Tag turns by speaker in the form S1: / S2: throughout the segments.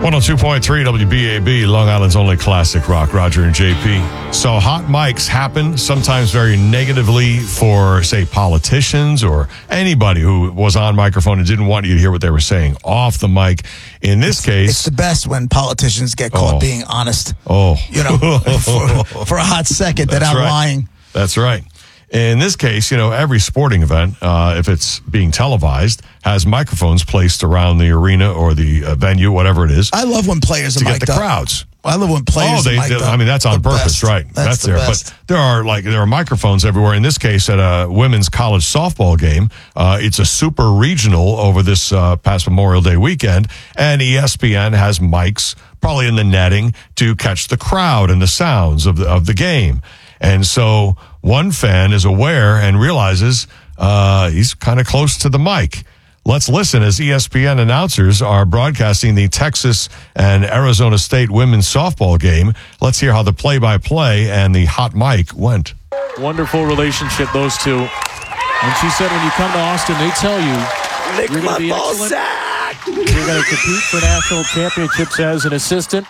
S1: 102.3 WBAB, Long Island's only classic rock, Roger and JP. So hot mics happen sometimes very negatively for, say, politicians or anybody who was on microphone and didn't want you to hear what they were saying off the mic. In this case...
S2: It's the best when politicians get caught being honest. You know, for a hot second, they're not lying.
S1: That's right. In this case, you know, every sporting event, if it's being televised, has microphones placed around the arena or the venue, whatever it is.
S2: I love when players are
S1: to get the
S2: up.
S1: crowds.
S2: I love when players are mic'd up.
S1: I mean, that's on purpose, right?
S2: That's
S1: there.
S2: Best.
S1: But there are microphones everywhere. In this case, at a women's college softball game, it's a super regional over this past Memorial Day weekend, and ESPN has mics probably in the netting to catch the crowd and the sounds of the game. And so one fan is aware and realizes he's kind of close to the mic. Let's listen as ESPN announcers are broadcasting the Texas and Arizona State women's softball game. Let's hear how the play-by-play and the hot mic went.
S3: Wonderful relationship, those two. And she said when you come to Austin, they tell you you're going to be excellent. Sack. You're going to compete for national championships as an assistant.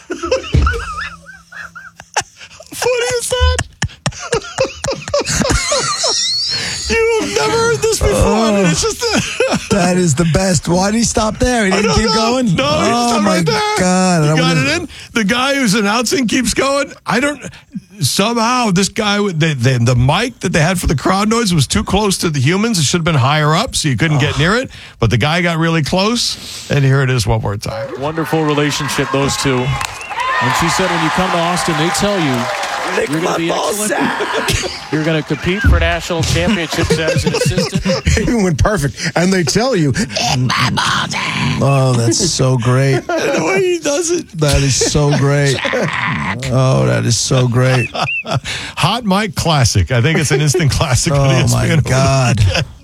S1: What is that? You have never heard this before. It's just
S2: that is the best. Why did he stop there? He didn't keep going?
S1: No, he stopped right there.
S2: God.
S1: You got it in? The guy who's announcing keeps going. Somehow this guy, the mic that they had for the crowd noise was too close to the humans. It should have been higher up so you couldn't get near it. But the guy got really close. And here it is one more time.
S3: Wonderful relationship, those two. And she said when you come to Austin, they tell you you're going to be excellent. You're going to compete for national championships as an assistant.
S4: It went perfect. And they tell you,
S2: oh, that's so great.
S1: The way he does it.
S2: That is so great. Oh, that is so great.
S1: Hot mic classic. I think it's an instant classic.
S2: Oh, my God.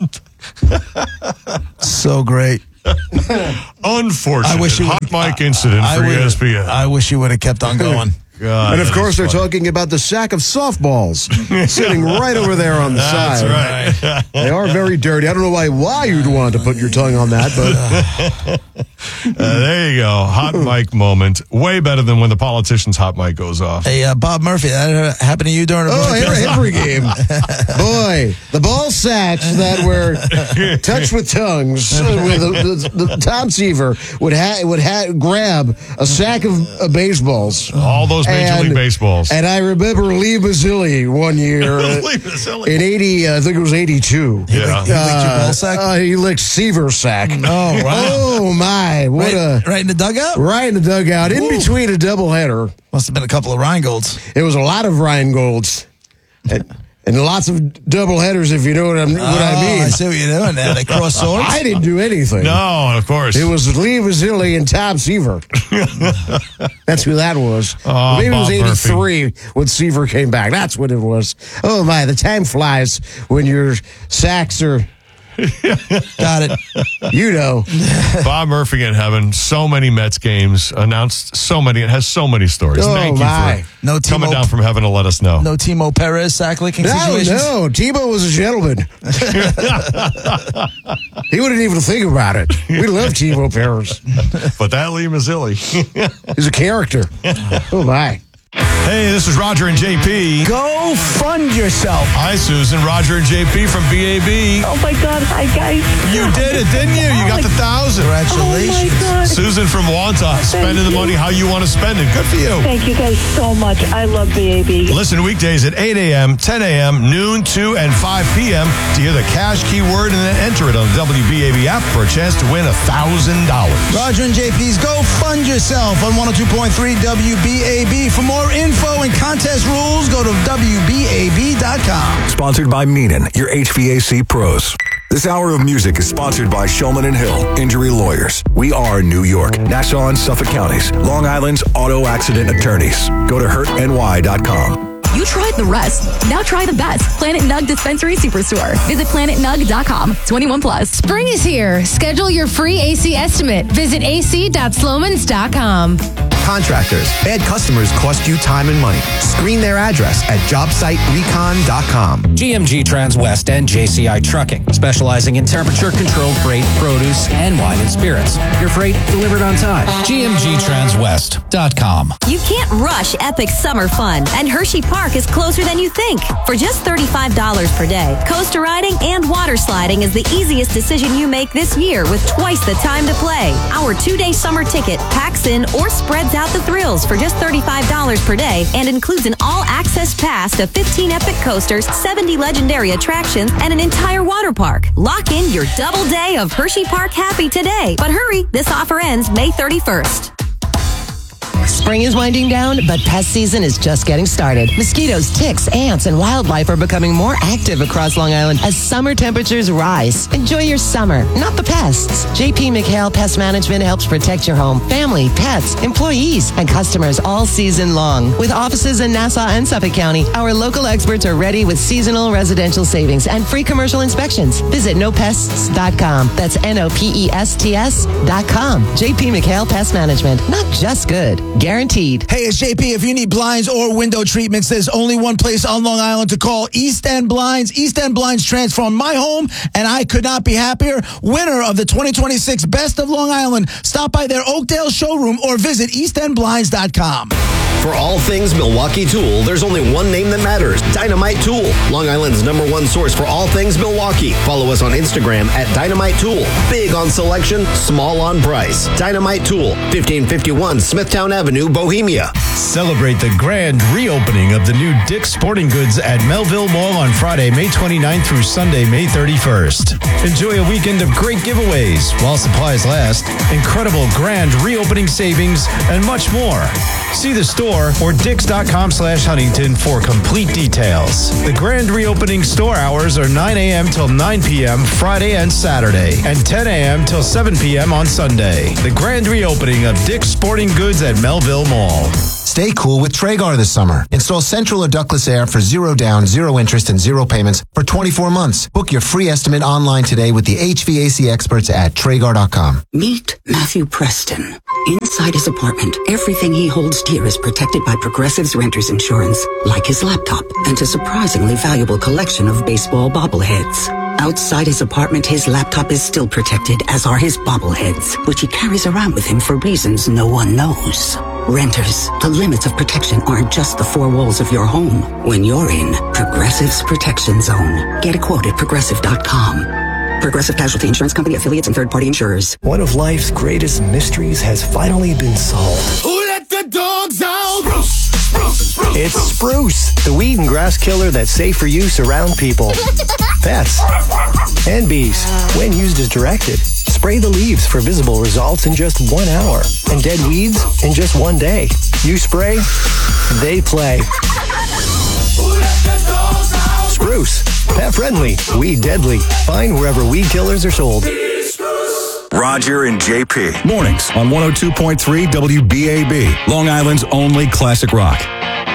S2: So great.
S1: Unfortunate hot mic incident for ESPN.
S2: I wish you would have kept on going.
S1: God,
S4: and of course, they're talking about the sack of softballs sitting right over there on the side.
S1: That's right.
S4: They are very dirty. I don't know why you'd want to put your tongue on that, but
S1: there you go. Hot mic moment. Way better than when the politician's hot mic goes off.
S2: Hey, Bob Murphy, that happened to you during a
S4: every game. Boy, the ball sacks that were touched with tongues. The Tom Seaver would grab a sack of baseballs.
S1: All those Major League Baseballs.
S4: And I remember Lee Mazzilli one year in 80, I think it was 82.
S1: Yeah.
S2: He licked your ball sack?
S4: He licked Seaver's sack.
S2: Oh, wow.
S4: Oh, my.
S2: Right in the dugout?
S4: Right in the dugout, in between a doubleheader.
S2: Must have been a couple of Rheingolds.
S4: It was a lot of Rheingolds. And lots of double headers, if you know what I mean.
S2: I see what you're doing there. They cross swords?
S4: I didn't do anything.
S1: No, of course.
S4: It was Lee Mazzilli and Tom Seaver. That's who that was. Maybe it was 83 when Seaver came back. That's what it was. Oh, my, the time flies when your sacks are...
S2: Got it.
S4: You know.
S1: Bob Murphy in heaven. So many Mets games announced. So many. It has so many stories.
S4: Oh,
S1: Thank you for coming down from heaven to let us know.
S2: No Timo Perez sack licking situations?
S4: No. Timo was a gentleman. He wouldn't even think about it. We love Timo Perez.
S1: But that Lee Mazzilli.
S4: He's a character. Oh, my.
S1: Hey, this is Roger and JP.
S2: Go fund yourself.
S1: Hi, Susan. Roger and JP from BAB.
S5: Oh, my God. Hi, guys.
S1: You did it, didn't you? You got the 1,000.
S2: Congratulations.
S5: Oh, my God.
S1: Susan from Wanta, spending the money how you want to spend it. Good for you.
S5: Thank you guys so much. I love BAB.
S1: Listen weekdays at 8 a.m., 10 a.m., noon, 2, and 5 p.m. to hear the cash keyword and then enter it on the WBAB app for a chance to win $1,000.
S2: Roger and JP's Go Fund Yourself on 102.3 WBAB. For more info and contest rules, go to WBAB.com.
S6: Sponsored by Meenan, your HVAC pros. This hour of music is sponsored by Shulman & Hill, Injury Lawyers. We are New York, Nassau and Suffolk counties, Long Island's auto accident attorneys. Go to hurtny.com.
S7: You tried the rest. Now try the best. Planet Nug Dispensary Superstore. Visit planetnug.com. 21 plus.
S8: Spring is here. Schedule your free AC estimate. Visit ac.slomans.com.
S9: Contractors, bad customers cost you time and money. Screen their address at jobsiterecon.com.
S10: GMG Transwest and JCI Trucking, specializing in temperature-controlled freight, produce, and wine and spirits. Your freight delivered on time. GMGTranswest.com.
S11: You can't rush epic summer fun, and Hershey Park is closer than you think. For just $35 per day, coaster riding and water sliding is the easiest decision you make this year with twice the time to play. Our 2-day summer ticket packs in or spreads out the thrills for just $35 per day and includes an all-access pass to 15 epic coasters, 70 legendary attractions, and an entire water park. Lock in your double day of Hershey Park Happy today. But hurry, this offer ends May 31st.
S12: Spring is winding down, but pest season is just getting started. Mosquitoes, ticks, ants, and wildlife are becoming more active across Long Island as summer temperatures rise. Enjoy your summer, not the pests. JP McHale Pest Management helps protect your home, family, pets, employees, and customers all season long. With offices in Nassau and Suffolk County, our local experts are ready with seasonal residential savings and free commercial inspections. Visit nopests.com. That's NOPESTS.com. JP McHale Pest Management. Not just good. Guaranteed.
S2: Hey, it's JP. If you need blinds or window treatments, there's only one place on Long Island to call: East End Blinds. East End Blinds transformed my home, and I could not be happier. Winner of the 2026 Best of Long Island. Stop by their Oakdale showroom or visit eastendblinds.com.
S13: For all things Milwaukee Tool, there's only one name that matters: Dynamite Tool. Long Island's #1 source for all things Milwaukee. Follow us on Instagram at Dynamite Tool. Big on selection, small on price. Dynamite Tool, 1551 Smithtown Avenue, Bohemia.
S14: Celebrate the grand reopening of the new Dick's Sporting Goods at Melville Mall on Friday, May 29th through Sunday, May 31st. Enjoy a weekend of great giveaways while supplies last, incredible grand reopening savings, and much more. See the store or dicks.com/Huntington for complete details. The grand reopening store hours are 9 a.m. till 9 p.m. Friday and Saturday, and 10 a.m. till 7 p.m. on Sunday. The grand reopening of Dick's Sporting Goods at Melville Mall.
S9: Stay cool with Traegar this summer. Install central or ductless air for 0 down, 0 interest, and 0 payments for 24 months. Book your free estimate online today with the HVAC experts at Traegar.com.
S15: Meet Matthew Preston. Inside his apartment, everything he holds dear is protected by Progressive's Renter's Insurance, like his laptop and a surprisingly valuable collection of baseball bobbleheads. Outside his apartment, his laptop is still protected, as are his bobbleheads, which he carries around with him for reasons no one knows. Renters, the limits of protection aren't just the 4 walls of your home. When you're in Progressive's Protection Zone, get a quote at Progressive.com. Progressive Casualty Insurance Company, affiliates, and third-party insurers.
S16: One of life's greatest mysteries has finally been solved.
S17: Who let the dogs out? Spruce, spruce, spruce.
S16: It's Spruce, the weed and grass killer that's safe for use around people, pets, and bees. When used as directed, spray the leaves for visible results in just 1 hour, and dead weeds in just 1 day. You spray, they play. Spruce, pet friendly, weed deadly. Find wherever weed killers are sold.
S6: Roger and JP. Mornings on 102.3 WBAB, Long Island's only classic rock.